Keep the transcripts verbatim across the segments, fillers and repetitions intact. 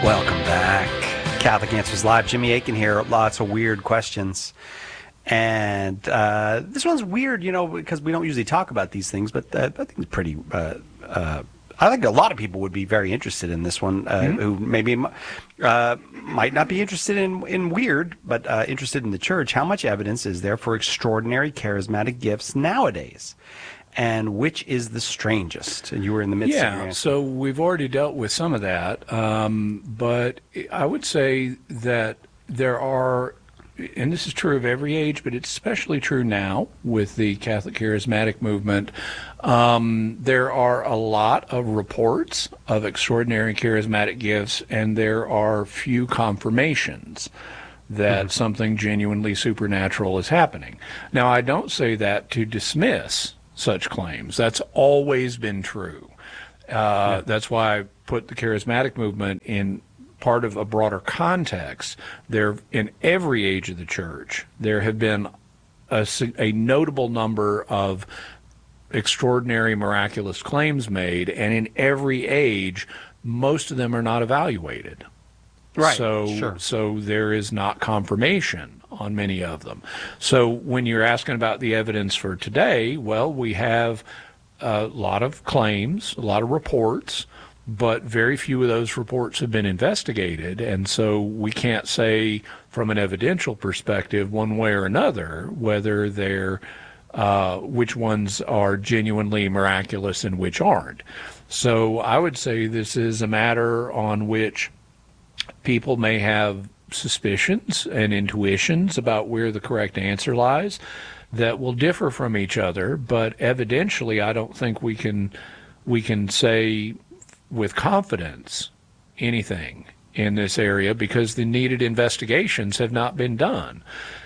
Welcome back. Catholic Answers Live. Jimmy Akin here. Lots of weird questions. And uh, this one's weird, you know, because we don't usually talk about these things, but uh, I think it's pretty... Uh, uh, I think a lot of people would be very interested in this one, uh, mm-hmm. who maybe uh, might not be interested in, in weird, but uh, interested in the church. How much evidence is there for extraordinary charismatic gifts nowadays? And which is the strangest? And you were in the midst yeah, of your answer. So we've already dealt with some of that, um, but I would say that there are, and this is true of every age, but it's especially true now with the Catholic Charismatic movement, um, there are a lot of reports of extraordinary charismatic gifts, and there are few confirmations that mm-hmm. something genuinely supernatural is happening. Now, I don't say that to dismiss such claims. That's always been true. Uh, yeah. That's why I put the charismatic movement in part of a broader context. There, in every age of the church, there have been a, a notable number of extraordinary, miraculous claims made, and in every age, most of them are not evaluated. Right. So, sure. so there is not confirmation on many of them. So when you're asking about the evidence for today, well, we have a lot of claims, a lot of reports, but very few of those reports have been investigated, and so we can't say from an evidential perspective one way or another whether they're uh, which ones are genuinely miraculous and which aren't. So I would say this is a matter on which people may have suspicions and intuitions about where the correct answer lies that will differ from each other, but evidentially I don't think we can we can say with confidence anything in this area because the needed investigations have not been done.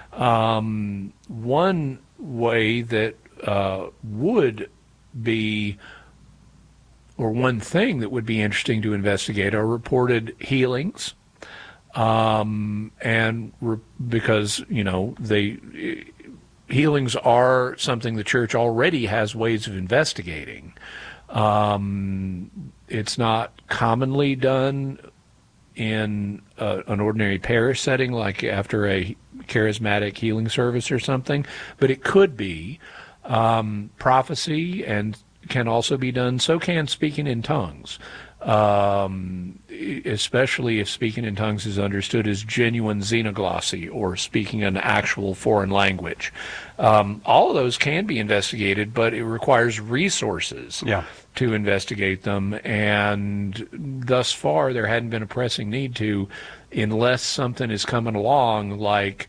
Um, one way that uh, would be, or one thing that would be interesting to investigate are reported healings. Um, and re- because, you know, they healings are something the church already has ways of investigating. Um, it's not commonly done in uh, an ordinary parish setting, like after a charismatic healing service or something, but it could be. Um, prophecy and can also be done. So can speaking in tongues, um, especially if speaking in tongues is understood as genuine xenoglossy or speaking an actual foreign language. Um, all of those can be investigated, but it requires resources yeah. to investigate them, and thus far there hadn't been a pressing need to, unless something is coming along like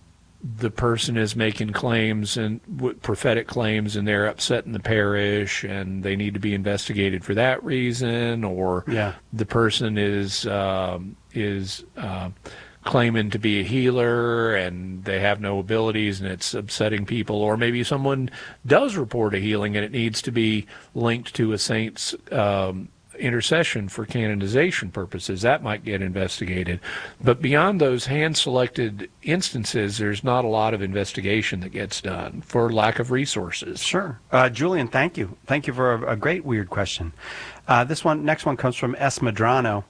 the person is making claims and prophetic claims and they're upsetting the parish and they need to be investigated for that reason, or yeah. the person is um, is uh, claiming to be a healer and they have no abilities and it's upsetting people, or maybe someone does report a healing and it needs to be linked to a saint's um, intercession for canonization purposes. That might get investigated. But beyond those hand-selected instances, there's not a lot of investigation that gets done for lack of resources. Sure. Uh, Julian, thank you. Thank you for a, a great weird question. Uh, this one, next one comes from S. Medrano.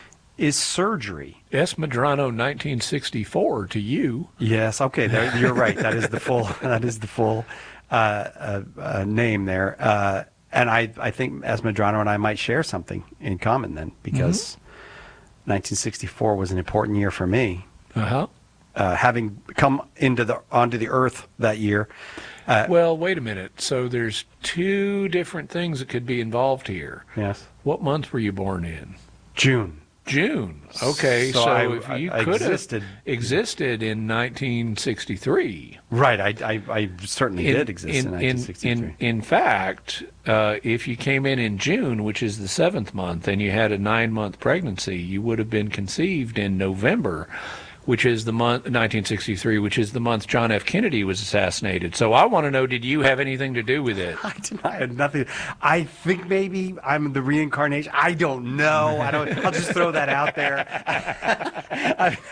Is surgery... S. Medrano, nineteen sixty-four, to you. Yes, okay, there, you're right. That is the full, that is the full uh, uh, uh, name there. Uh, And I, I think as Medrano and I might share something in common then, because mm-hmm. nineteen sixty-four was an important year for me. Uh-huh. Uh, having come into the onto the earth that year. Uh, well, wait a minute. So there's two different things that could be involved here. Yes. What month were you born in? June. June. Okay, so, so I, if you I, I could existed. have existed in nineteen sixty-three. Right, I, I, I certainly in, did exist in, in nineteen sixty-three. In, in fact, uh, if you came in in June, which is the seventh month, and you had a nine-month pregnancy, you would have been conceived in November, which is the month, nineteen sixty-three, which is the month John F. Kennedy was assassinated. So I want to know, did you have anything to do with it? I did not. I had nothing. I think maybe I'm the reincarnation. I don't know. I don't. I'll just throw that out there. I,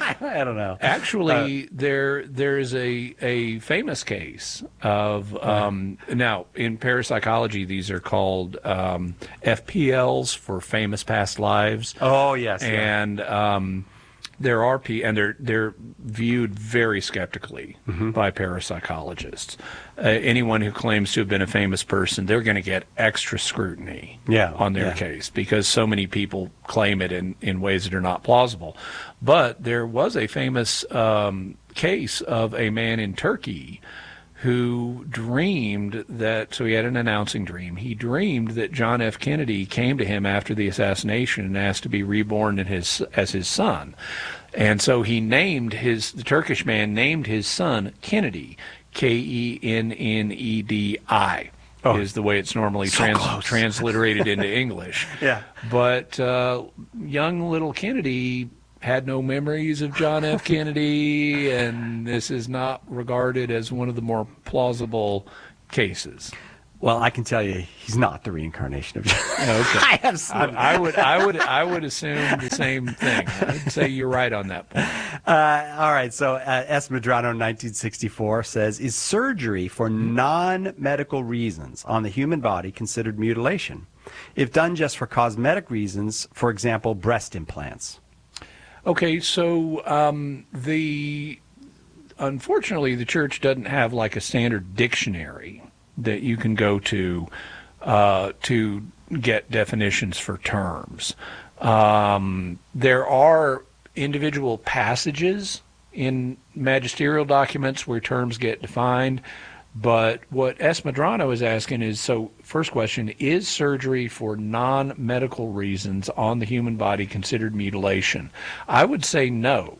I don't know. Actually, Uh, there there is a a famous case of um, now in parapsychology these are called um, F P Ls for famous past lives. oh yes, yeah. And um, there are p and they're they're viewed very skeptically Mm-hmm. by parapsychologists. Uh, anyone who claims to have been a famous person, they're going to get extra scrutiny Yeah, on their yeah. case because so many people claim it in, in ways that are not plausible. But there was a famous um, case of a man in Turkey who dreamed that, so he had an announcing dream. He dreamed that John F. Kennedy came to him after the assassination and asked to be reborn in his, as his son. And so he named his, the Turkish man named his son Kennedy, K E N N E D I. Oh, is the way it's normally so trans- close. transliterated into English. Yeah. But uh, young little Kennedy had no memories of John F. Kennedy, and this is not regarded as one of the more plausible cases. Well, I can tell you, he's not the reincarnation of John. Okay. I have some. I, I would, I would, I would assume the same thing. I'd say you're right on that point. Uh, all right. So uh, S. Medrano, nineteen sixty-four, says, is surgery for non-medical reasons on the human body considered mutilation? If done just for cosmetic reasons, for example, breast implants. Okay, so um, the unfortunately, the church doesn't have like a standard dictionary that you can go to uh, to get definitions for terms. Um, there are individual passages in magisterial documents where terms get defined, but what S. Medrano is asking is, so first question, is surgery for non-medical reasons on the human body considered mutilation? I would say no.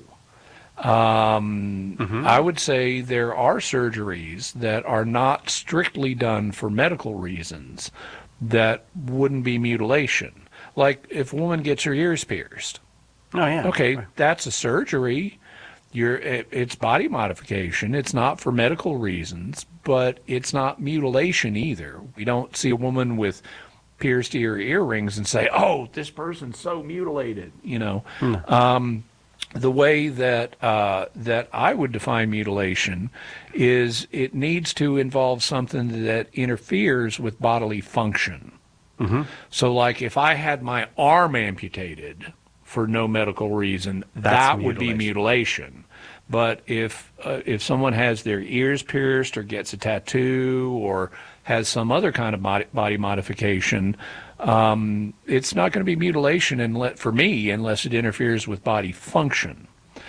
Um, mm-hmm. I would say there are surgeries that are not strictly done for medical reasons that wouldn't be mutilation. Like if a woman gets her ears pierced. Oh, yeah. Okay, that's a surgery. You're, it, it's body modification. It's not for medical reasons, but it's not mutilation either. We don't see a woman with pierced ear earrings and say, oh, this person's so mutilated, you know. Mm. Um, the way that uh, that I would define mutilation is it needs to involve something that interferes with bodily function. Mm-hmm. So like if I had my arm amputated for no medical reason, That's that mutilation. would be mutilation. But if uh, if someone has their ears pierced or gets a tattoo or has some other kind of body, body modification, um, it's not going to be mutilation unless, for me, unless it interferes with body function.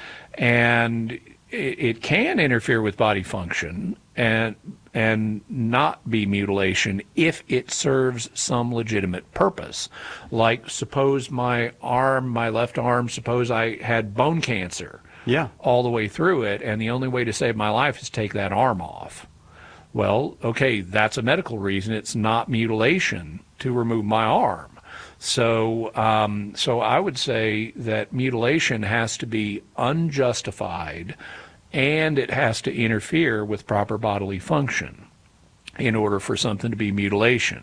And it, it can interfere with body function and and not be mutilation if it serves some legitimate purpose. Like suppose my arm, my left arm, suppose I had bone cancer. Yeah. All the way through it, and the only way to save my life is take that arm off. Well, okay, that's a medical reason. It's not mutilation to remove my arm. So, um, so I would say that mutilation has to be unjustified, and it has to interfere with proper bodily function in order for something to be mutilation.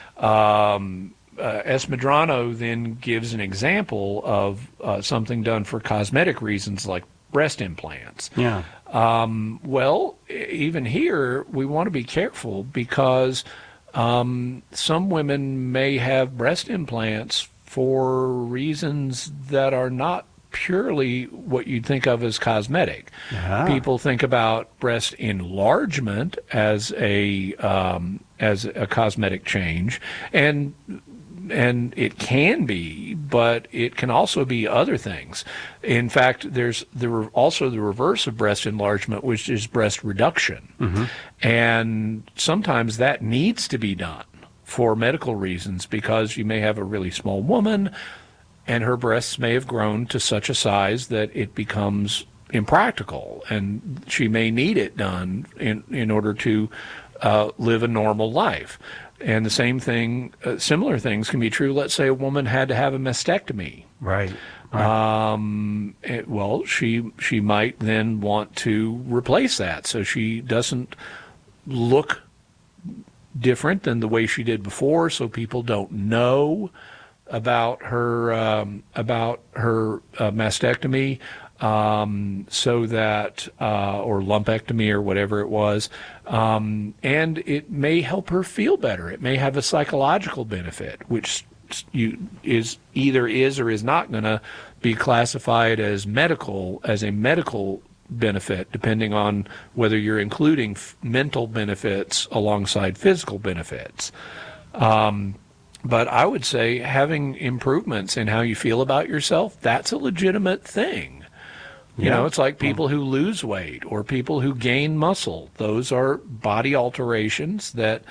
Um, Uh, S. Medrano then gives an example of uh, something done for cosmetic reasons like breast implants. Yeah. Um, well, even here, we want to be careful because um, some women may have breast implants for reasons that are not purely what you'd think of as cosmetic. Yeah. People think about breast enlargement as a um, as a cosmetic change, and and it can be, but it can also be other things. In fact, there's the re- also the reverse of breast enlargement, which is breast reduction. Mm-hmm. And sometimes that needs to be done for medical reasons because you may have a really small woman and her breasts may have grown to such a size that it becomes impractical, and she may need it done in, in order to uh, live a normal life. And the same thing, uh, similar things can be true. Let's say a woman had to have a mastectomy. Right. right. Um, it, well, she she might then want to replace that so she doesn't look different than the way she did before, so people don't know about her um, about her uh, mastectomy. um, so that, uh, or lumpectomy or whatever it was, um, and it may help her feel better. It may have a psychological benefit, which you is either is or is not going to be classified as medical, as a medical benefit, depending on whether you're including f- mental benefits alongside physical benefits. Um, but I would say having improvements in how you feel about yourself, that's a legitimate thing. You yeah. know, it's like people who lose weight or people who gain muscle. Those are body alterations that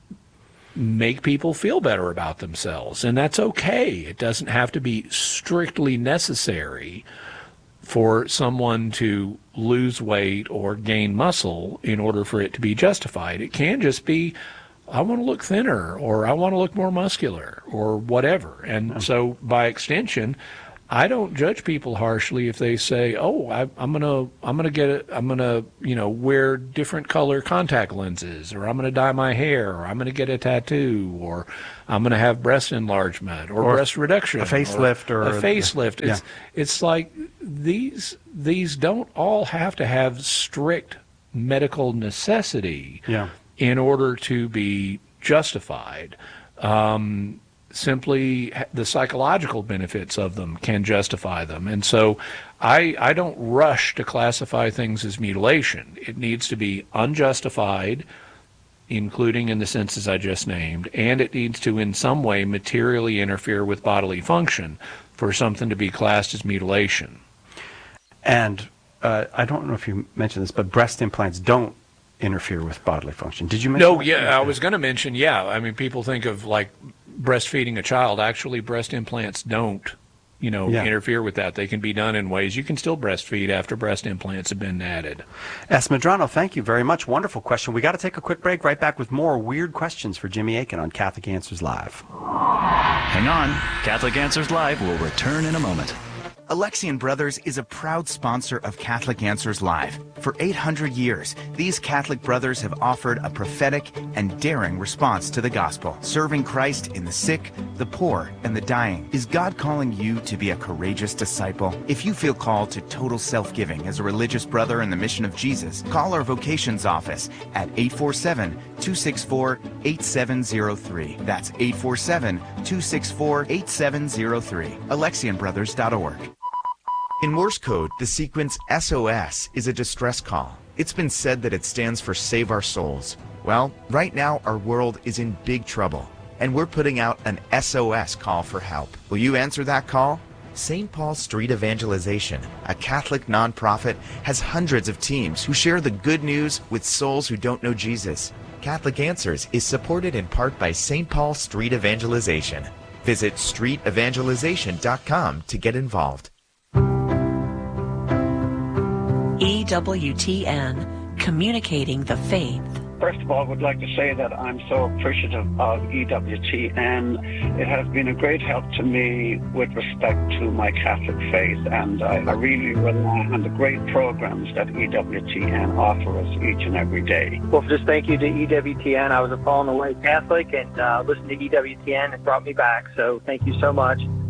make people feel better about themselves, and that's okay. It doesn't have to be strictly necessary for someone to lose weight or gain muscle in order for it to be justified. It can just be, I want to look thinner, or I want to look more muscular, or whatever. And so by extension, I don't judge people harshly if they say, "Oh, I, I'm gonna, I'm gonna get, a, I'm gonna, you know, wear different color contact lenses, or I'm gonna dye my hair, or I'm gonna get a tattoo, or I'm gonna have breast enlargement, or, or breast reduction, a facelift, or, or a facelift." Yeah. It's, it's like these, these don't all have to have strict medical necessity yeah. in order to be justified. Um, Simply the psychological benefits of them can justify them. And so I, I don't rush to classify things as mutilation. It needs to be unjustified, including in the senses I just named, and it needs to in some way materially interfere with bodily function for something to be classed as mutilation. And uh, I don't know if you mentioned this, but breast implants don't interfere with bodily function. Did you mention No, that? yeah, I was going to mention, yeah. I mean, people think of like breastfeeding a child. Actually, breast implants don't, you know, yeah. interfere with that. They can be done in ways you can still breastfeed after breast implants have been added. S. Medrano, thank you very much. Wonderful question. We got to take a quick break. Right back with more weird questions for Jimmy Akin on Catholic Answers Live. Hang on. Catholic Answers Live will return in a moment. Alexian Brothers is a proud sponsor of Catholic Answers Live. For eight hundred years, these Catholic brothers have offered a prophetic and daring response to the gospel, serving Christ in the sick, the poor, and the dying. Is God calling you to be a courageous disciple? If you feel called to total self-giving as a religious brother in the mission of Jesus, call our vocations office at eight four seven, two six four, eight seven zero three. That's eight four seven, two six four, eight seven zero three. Alexian Brothers dot org. In Morse code, the sequence S O S is a distress call. It's been said that it stands for Save Our Souls. Well, right now our world is in big trouble, and we're putting out an S O S call for help. Will you answer that call? Saint Paul Street Evangelization, a Catholic nonprofit, has hundreds of teams who share the good news with souls who don't know Jesus. Catholic Answers is supported in part by Saint Paul Street Evangelization. Visit street evangelization dot com to get involved. E W T N, communicating the faith. First of all, I would like to say that I'm so appreciative of E W T N. It has been a great help to me with respect to my Catholic faith, and I, I really rely on the great programs that E W T N offer us each and every day. Well, just thank you to E W T N. I was a fallen away Catholic, and uh, listening to E W T N, it brought me back, so thank you so much.